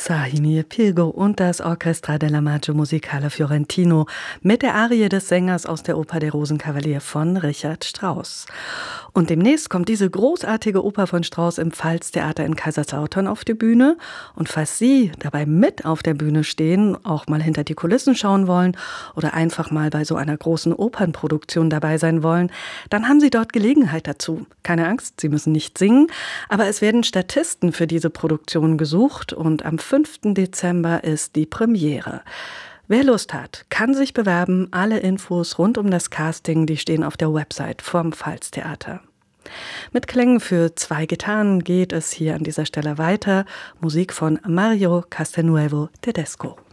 Sahini Pilgo und das Orchestra della Maggio Musicale Fiorentino mit der Arie des Sängers aus der Oper Der Rosenkavalier von Richard Strauss. Und demnächst kommt diese großartige Oper von Strauss im Pfalztheater in Kaiserslautern auf die Bühne. Und falls Sie dabei mit auf der Bühne stehen, auch mal hinter die Kulissen schauen wollen oder einfach mal bei so einer großen Opernproduktion dabei sein wollen, dann haben Sie dort Gelegenheit dazu. Keine Angst, Sie müssen nicht singen, aber es werden Statisten für diese Produktion gesucht und am 5. Dezember ist die Premiere. Wer Lust hat, kann sich bewerben. Alle Infos rund um das Casting, die stehen auf der Website vom Pfalztheater. Mit Klängen für 2 Gitarren geht es hier an dieser Stelle weiter. Musik von Mario Castelnuovo Tedesco.